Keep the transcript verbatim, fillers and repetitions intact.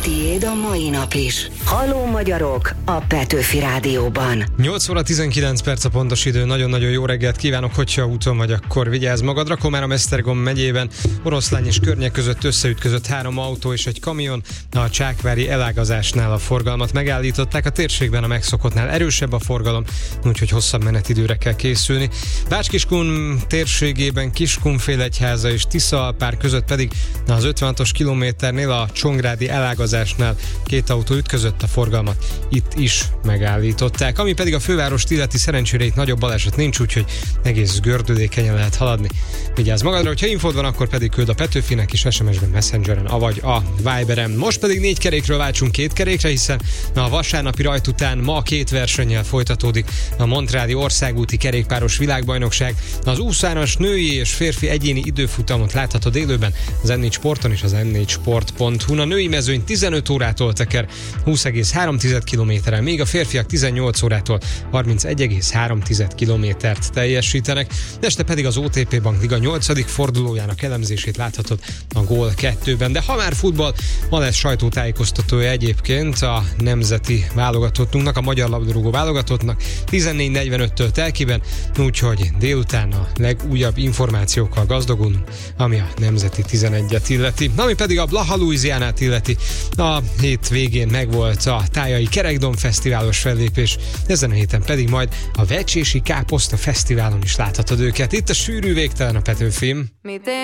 Tiéd a mai nap is. Halló magyarok a Petőfi Rádióban. nyolc óra tizenkilenc perc a pontos idő. Nagyon-nagyon jó reggelt kívánok, hogyha úton vagy, akkor vigyázz magadra. Komárom Esztergom megyében Oroszlány és környék között összeütközött három autó és egy kamion. A csákvári elágazásnál a forgalmat megállították. A térségben a megszokottnál erősebb a forgalom, úgyhogy hosszabb menetidőre kell készülni. Bács-Kiskun térségében Kiskunfélegyháza és Tiszaalpár között pedig az ötvenhatos kilométernél a csongrádi elágazásnál két autó ütközött, a forgalmat itt is megállították. Ami pedig a fővárost illeti, szerencsére itt nagyobb baleset nincs, úgyhogy egész gördülékenyen lehet haladni. Vigyázz magadra, hogyha infód van, akkor pedig küld a Petőfinek is es em es-ben, Messengeren, avagy a Viberen. Most pedig négy kerékről váltsunk két kerékre, hiszen a vasárnapi rajt után ma két versennyel folytatódik a montreali országúti kerékpáros világbajnokság. Az úszáros női és férfi egyéni időfutamot láthatod élőben az em négy Sporton és az em négy sport pont hu. A női mezőny tizenöt órától teker húsz egész három kilométeren, míg a férfiak tizennyolc órától harmincegy egész három kilométert teljesítenek. Este pedig az o té pé Bank Liga nyolcadik fordulójának elemzését láthatod a Gól kettőben. De ha már futball, ma lesz sajtótájékoztatója egyébként a nemzeti válogatottunknak, a magyar labdarúgó válogatottnak tizennégy negyvenöttől telkiben, úgyhogy délután a legújabb információkkal gazdagulunk, ami a nemzeti tizenegyet illeti. Ami pedig a Blaha Louisianát illeti, a hét végén megvolt a Tájai Kerekdom fesztiválos fellépés, ezen a héten pedig majd a Vecsési Káposzta Fesztiválon is láthatod őket. Itt a sűrű végtelen a Petőfim.